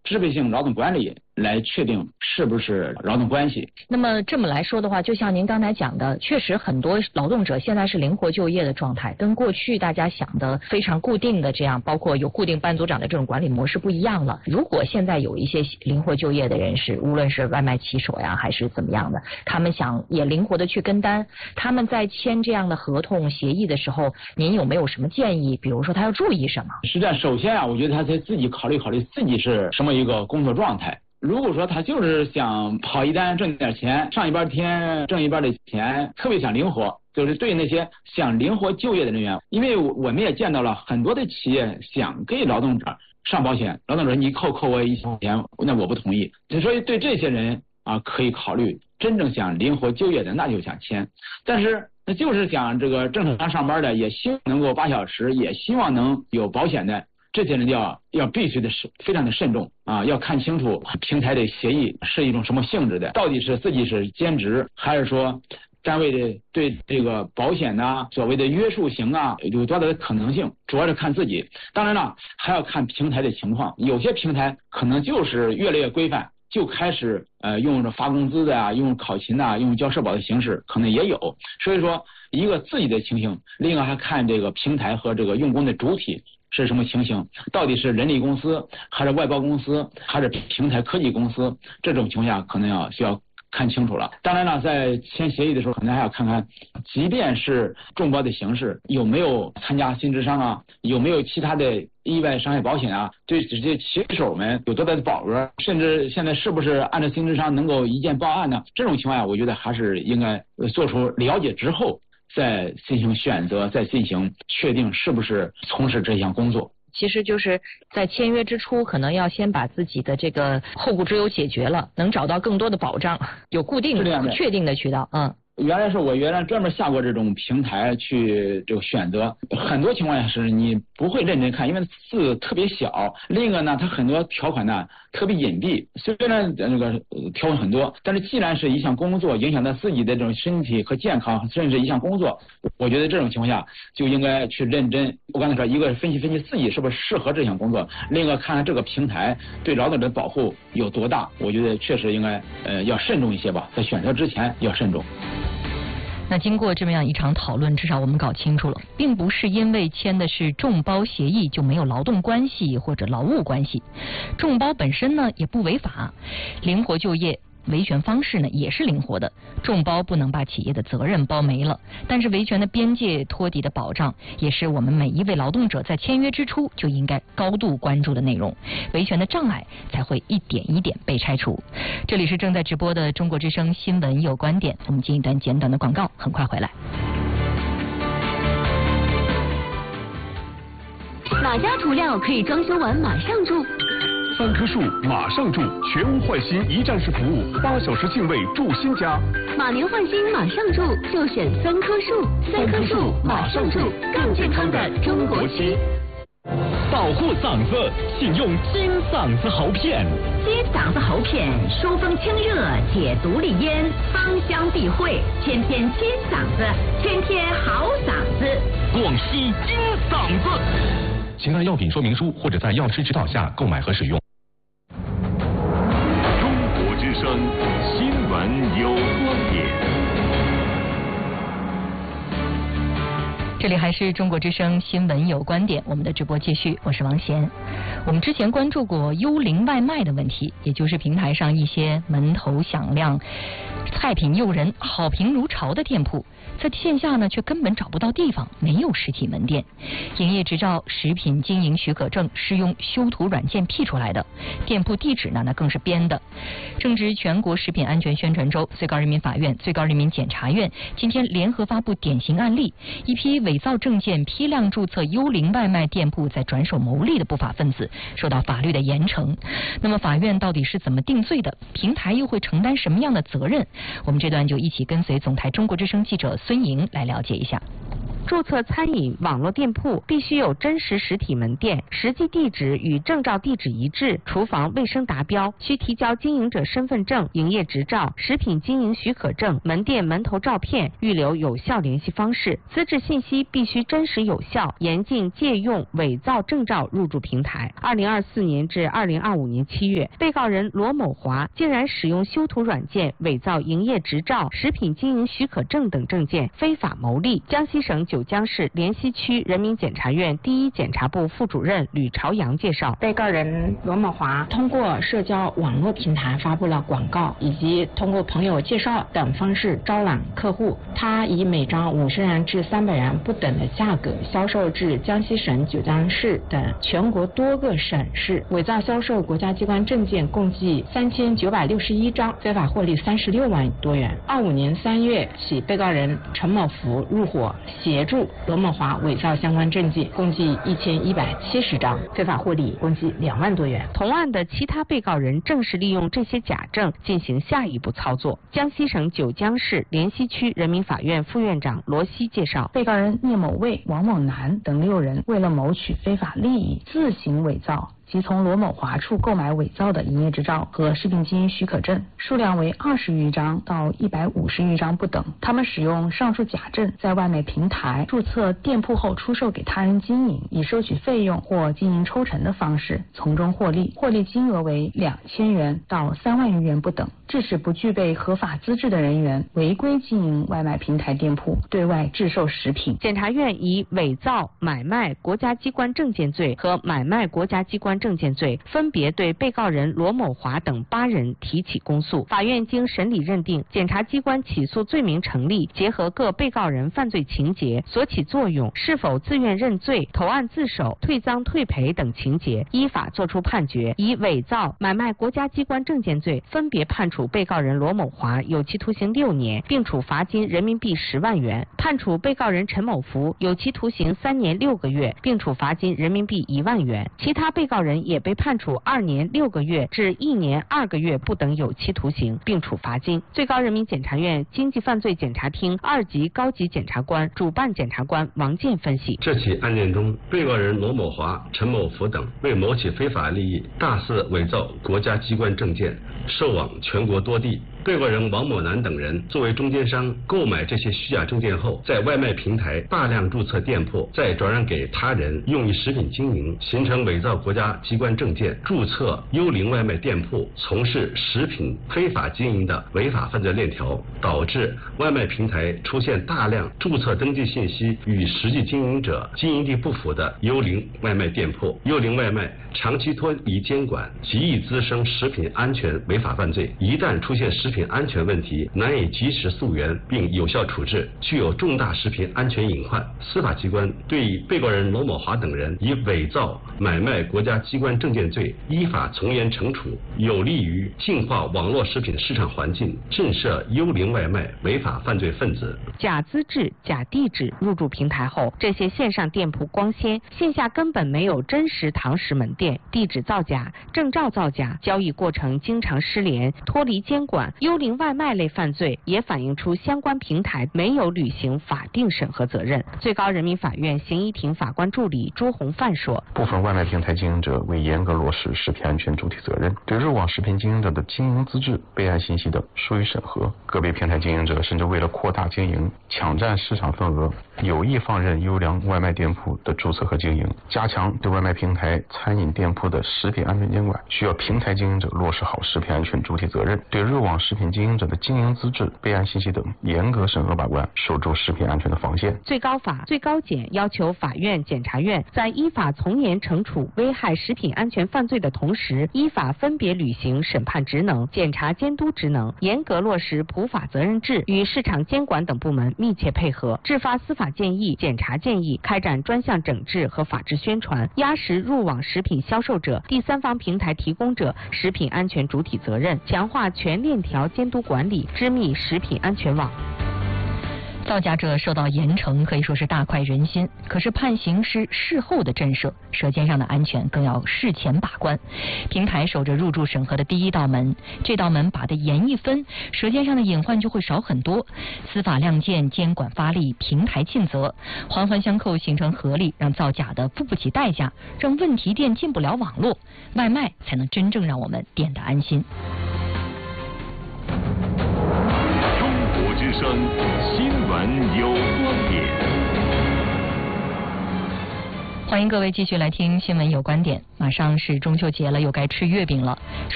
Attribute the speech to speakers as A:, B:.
A: 支配性劳动管理来确定是不是劳动关系。
B: 那么这么来说的话，就像您刚才讲的，确实很多劳动者现在是灵活就业的状态，跟过去大家想的非常固定的这样，包括有固定班组长的这种管理模式不一样了。如果现在有一些灵活就业的人士，无论是外卖骑手呀，还是怎么样的，他们想也灵活的去跟单，他们在签这样的合同协议的时候，您有没有什么建议？比如说他要注意什么？
A: 实际上，首先啊，我觉得他得自己考虑自己是什么一个工作状态。如果说他就是想跑一单挣点钱，上一班天挣一班的钱，特别想灵活，就是对那些想灵活就业的人员，因为我们也见到了很多的企业想给劳动者上保险，劳动者你扣我1000钱，那我不同意。所以对这些人啊，可以考虑真正想灵活就业的，那就想签。但是那就是想这个正常上班的，也希望能够8小时，也希望能有保险的。这些人要必须的是非常的慎重啊，要看清楚平台的协议是一种什么性质的，到底是自己是兼职，还是说单位的对这个保险呐，所谓的约束型啊，有多大的可能性，主要是看自己。当然了，还要看平台的情况，有些平台可能就是越来越规范，就开始用着发工资的啊，用考勤呐，用交社保的形式，可能也有。所以说，一个自己的情形，另外还看这个平台和这个用工的主体是什么情形，到底是人力公司还是外包公司还是平台科技公司，这种情况下可能需要看清楚了。当然了，在签协议的时候，可能还要看看，即便是众包的形式，有没有参加新职商啊，有没有其他的意外伤害保险啊，对这些骑手们有多大的保额，甚至现在是不是按照新职商能够一键报案呢？这种情况下，我觉得还是应该做出了解之后，再进行选择，再进行确定是不是从事这项工作。
B: 其实就是在签约之初，可能要先把自己的这个后顾之忧解决了，能找到更多的保障，有固定的、确定的渠道。
A: 原来是我专门下过这种平台去这个选择，很多情况下是你不会认真看，因为字特别小。另一个呢，它很多条款呢特别隐蔽，虽然那个条款很多，但是既然是一项工作，影响到自己的这种身体和健康，甚至一项工作，我觉得这种情况下就应该去认真。我刚才说，一个是分析自己是不是适合这项工作，另一个看看这个平台对劳动者的保护有多大。我觉得确实应该要慎重一些吧，在选择之前要慎重。
B: 那经过这么样一场讨论，至少我们搞清楚了，并不是因为签的是众包协议就没有劳动关系或者劳务关系，众包本身呢也不违法，灵活就业维权方式呢也是灵活的，众包不能把企业的责任包没了，但是维权的边界托底的保障也是我们每一位劳动者在签约之初就应该高度关注的内容，维权的障碍才会一点一点被拆除。这里是正在直播的中国之声新闻有观点，我们进一段简短的广告，很快回来。
C: 哪家涂料可以装修完马上住
D: ？3棵树马上住，全屋换新一站式服务，8小时净位住新家。
C: 马年换新马上住，就选3棵树，3棵树马上住，更健康的中国区。
E: 保护嗓子，请用金嗓子喉片。
F: 金嗓子喉片，疏风清热，解毒利咽，芳香避秽，天天金嗓子，天天好嗓子。
E: 广西金嗓子。
D: 请按药品说明书或者在药师指导下购买和使用。
G: 中国之声新闻有观点。
B: 这里还是中国之声新闻有观点，我们的直播继续，我是王贤。我们之前关注过幽灵外卖的问题，也就是平台上一些门头响亮、菜品诱人、好评如潮的店铺，在线下呢却根本找不到地方，没有实体门店。营业执照、食品经营许可证是用修图软件 P 出来的，店铺地址呢那更是编的。正值全国食品安全宣传周，最高人民法院、最高人民检察院今天联合发布典型案例，一批伪造证件、批量注册幽灵外卖店铺在转手牟利的不法分子受到法律的严惩。那么法院到底是怎么定罪的？平台又会承担什么样的责任？我们这段就一起跟随总台中国之声记者孙莹来了解一下。
H: 注册餐饮网络店铺必须有真实实体门店，实际地址与证照地址一致，厨房卫生达标，需提交经营者身份证、营业执照、食品经营许可证、门店门头照片，预留有效联系方式。资质信息必须真实有效，严禁借用伪造证照入驻平台。2024年至2025年7月，被告人罗某华竟然使用修图软件伪造营业执照、食品经营许可证等证件，非法牟利。江西省九江市莲溪区人民检察院第一检察部副主任吕朝阳介绍，
I: 被告人罗某华通过社交网络平台发布了广告，以及通过朋友介绍等方式招揽客户。他以每张50元至300元不等的价格销售至江西省九江市等全国多个省市，伪造销售国家机关证件共计3961张，非法获利36万多元。25年3月起，被告人陈某福入伙协助罗某华伪造相关证件，共计1170张，非法获利共计2万多元。
H: 同案的其他被告人正是利用这些假证进行下一步操作。江西省九江市莲溪区人民法院副院长罗西介绍，
J: 被告人聂某卫、王某南等6人为了谋取非法利益，自行伪造即从罗某华处购买伪造的营业执照和食品经营许可证，数量为20余张到150余张不等。他们使用上述假证，在外卖平台注册店铺后出售给他人经营，以收取费用或经营抽成的方式从中获利，获利金额为2000元到3万余元不等，致使不具备合法资质的人员违规经营外卖平台店铺，对外制售食品。
H: 检察院以伪造、买卖国家机关证件罪和买卖国家机关证件罪，分别对被告人罗某华等8人提起公诉。法院经审理认定，检察机关起诉罪名成立，结合各被告人犯罪情节、所起作用、是否自愿认罪、投案自首、退赃退赔等情节，依法作出判决，以伪造、买卖国家机关证件罪，分别判处被告人罗某华有期徒刑6年，并处罚金人民币10万元；判处被告人陈某福有期徒刑3年6个月，并处罚金人民币1万元。其他被告人也被判处2年6个月至1年2个月不等有期徒刑，并处罚金。最高人民检察院经济犯罪检察厅2级高级检察官、主办检察官王健分析，
K: 这起案件中，被告人罗某华、陈某福等为谋取非法利益，大肆伪造国家机关证件，售往全国多地。被告人王某南等人作为中间商，购买这些虚假证件后，在外卖平台大量注册店铺，再转让给他人用于食品经营，形成伪造国家机关证件、注册幽灵外卖店铺，从事食品非法经营的违法犯罪链条，导致外卖平台出现大量注册登记信息与实际经营者经营地不符的幽灵外卖店铺。幽灵外卖长期脱离监管，极易滋生食品安全违法犯罪。一旦出现食品安全问题，难以及时溯源并有效处置，具有重大食品安全隐患。司法机关对被告人罗某华等人以伪造、买卖国家机关证件罪依法从严惩处，有利于净化网络食品市场环境，震慑幽灵外卖违法犯罪分子。
H: 假资质、假地址入驻平台后，这些线上店铺光鲜，线下根本没有真实堂食门店，地址造假、证照造假，交易过程经常失联，脱离监管。幽灵外卖类犯罪也反映出相关平台没有履行法定审核责任。最高人民法院刑一庭法官助理朱红范说，
L: 部分外卖平台经营者未严格落实食品安全主体责任，对入网食品经营者的经营资质、备案信息等疏于审核。个别平台经营者甚至为了扩大经营，抢占市场份额，有意放任优良外卖店铺的注册和经营。加强对外卖平台餐饮店铺的食品安全监管，需要平台经营者落实好食品安全主体责任，对入网食品经营者的经营资质、备案信息等严格审核把关，守住食品安全的防线。
H: 最高法、最高检要求法院、检察院在依法从严惩处危害食品安全犯罪的同时，依法分别履行审判职能、检察监督职能，严格落实普法责任制，与市场监管等部门密切配合，制发司法建议、检察建议，开展专项整治和法治宣传，压实入网食品销售者、第三方平台提供者食品安全主体责任，强化全链条监督管理，织密食品安全网。
B: 造假者受到严惩可以说是大快人心，可是判刑是事后的震慑，舌尖上的安全更要事前把关。平台守着入驻审核的第一道门，这道门把得严一分，舌尖上的隐患就会少很多。司法亮剑，监管发力，平台尽责，环环相扣形成合力，让造假的付不起代价，让问题店进不了网络，外卖才能真正让我们点得安心。
G: 中国之声新闻有观点，
B: 欢迎各位继续来听新闻有观点。马上是中秋节了，又该吃月饼了。